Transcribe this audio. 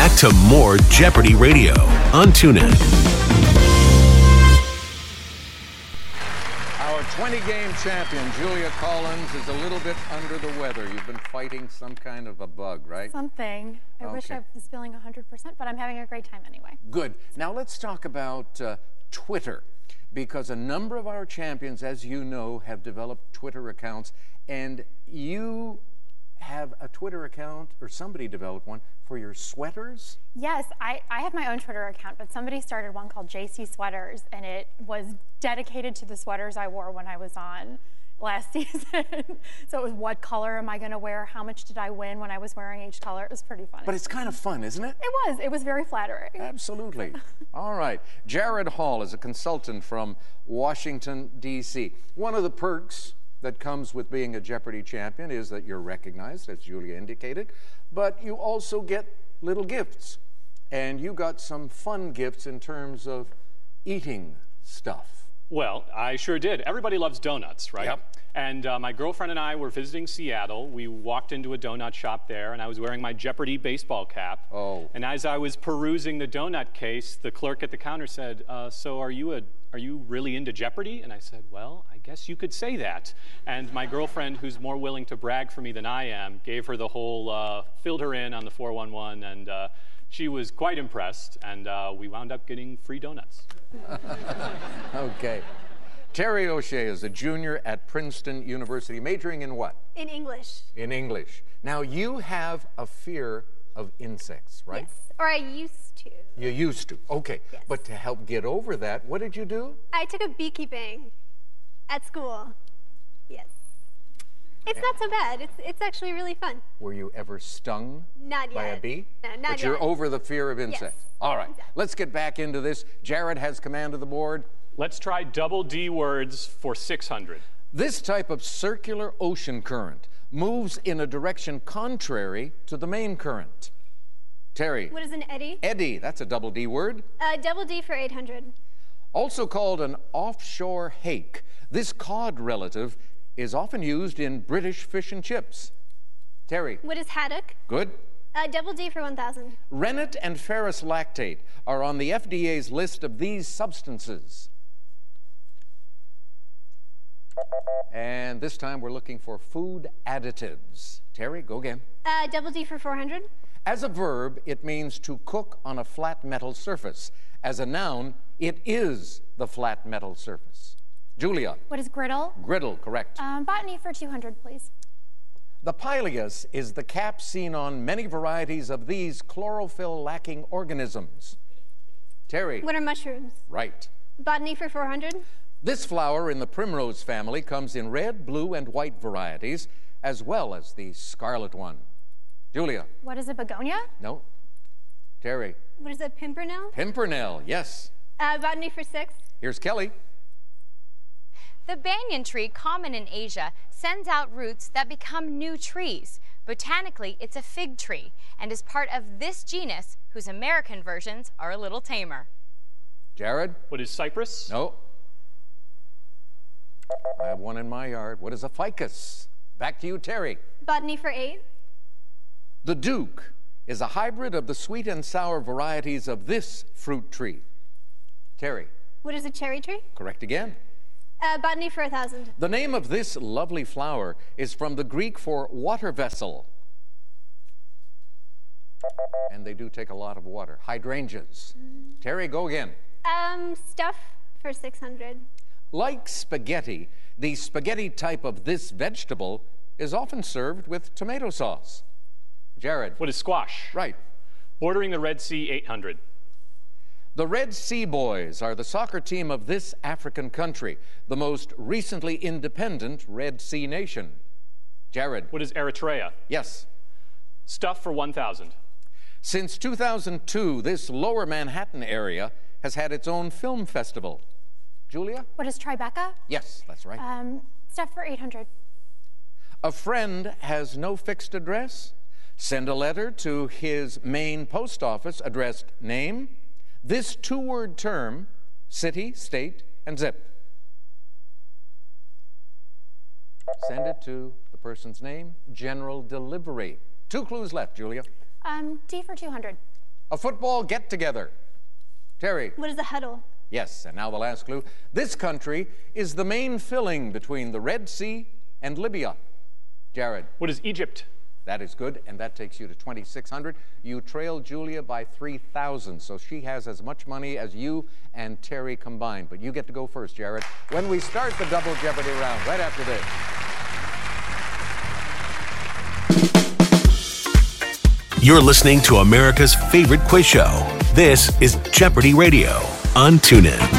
back to more Jeopardy Radio on TuneIn. Our 20-game champion, Julia Collins, is a little bit under the weather. You've been fighting some kind of a bug, right? Something. I wish I was feeling 100%, but I'm having a great time anyway. Good. Now let's talk about Twitter, because a number of our champions, as you know, have developed Twitter accounts, and you have a Twitter account, or somebody developed one, for your sweaters? Yes, I have my own Twitter account, but somebody started one called JC Sweaters, and it was dedicated to the sweaters I wore when I was on last season. So it was, what color am I going to wear? How much did I win when I was wearing each color? It was pretty funny. But it's kind of fun, isn't it? It was. It was very flattering. Absolutely. All right. Jared Hall is a consultant from Washington, D.C. One of the perks that comes with being a Jeopardy champion is that you're recognized, as Julia indicated, but you also get little gifts. And you got some fun gifts in terms of eating stuff. Well, I sure did. Everybody loves donuts, right? Yep. And my girlfriend and I were visiting Seattle. We walked into a donut shop there, and I was wearing my Jeopardy baseball cap. Oh. And as I was perusing the donut case, the clerk at the counter said, so are you really into Jeopardy? And I said, well, I guess you could say that. And my girlfriend, who's more willing to brag for me than I am, gave her the whole, filled her in on the 411, and she was quite impressed, and we wound up getting free donuts. Okay. Terry O'Shea is a junior at Princeton University, majoring in what? In English. In English. Now, you have a fear of insects, right? Yes, or I used to. You used to. Okay. Yes. But to help get over that, what did you do? I took a beekeeping at school. Yes. It's not so bad. It's actually really fun. Were you ever stung Not by yet. a bee? No, not But yet. you're over the fear of insects. Yes. All right. Exactly. Let's get back into this. Jared has command of the board. Let's try double D words for 600. This type of circular ocean current moves in a direction contrary to the main current. Terry. What is an eddy? Eddy, that's a double D word. Double D for 800. Also called an offshore hake. This cod relative is often used in British fish and chips. Terry. What is haddock? Good. Double D for 1000. Rennet and ferrous lactate are on the FDA's list of these substances. And this time we're looking for food additives. Terry, go again. Double D for 400. As a verb, it means to cook on a flat metal surface. As a noun, it is the flat metal surface. Julia. What is griddle? Griddle, correct. Botany for 200, please. The pileus is the cap seen on many varieties of these chlorophyll-lacking organisms. Terry. What are mushrooms? Right. Botany for 400. This flower in the primrose family comes in red, blue, and white varieties, as well as the scarlet one. Julia. What is a begonia? No. Terry. What is a pimpernel? Pimpernel, yes. Botany for 6. Here's Kelly. The banyan tree, common in Asia, sends out roots that become new trees. Botanically, it's a fig tree and is part of this genus, whose American versions are a little tamer. Jared? What is cypress? No. I have one in my yard. What is a ficus? Back to you, Terry. Botany for 8. The Duke is a hybrid of the sweet and sour varieties of this fruit tree. Terry. What is a cherry tree? Correct again. Botany for 1000. The name of this lovely flower is from the Greek for water vessel. And they do take a lot of water. Hydrangeas. Terry, go again. Stuff for 600. Like spaghetti, the spaghetti type of this vegetable is often served with tomato sauce. Jared. What is squash? Right. Bordering the Red Sea, 800. The Red Sea Boys are the soccer team of this African country, the most recently independent Red Sea nation. Jared. What is Eritrea? Yes. Stuff for 1,000. Since 2002, this lower Manhattan area has had its own film festival. Julia? What is Tribeca? Yes, that's right. Stuff for 800. A friend has no fixed address? Send a letter to his main post office addressed name, this two-word term, city, state, and zip. Send it to the person's name, general delivery. 2 clues left, Julia. D for 200. A football get-together. Terry. What is a huddle? Yes, and now the last clue. This country is the main filling between the Red Sea and Libya. Jared. What is Egypt? That is good, and that takes you to 2,600. You trail Julia by 3,000, so she has as much money as you and Terry combined. But you get to go first, Jared, when we start the Double Jeopardy round, right after this. You're listening to America's favorite quiz show. This is Jeopardy Radio on TuneIn.